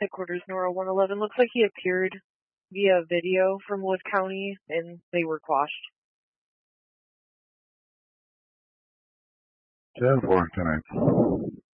Headquarters Nora 111. Looks like he appeared via video from Wood County, and they were quashed. 10-4, 10-8.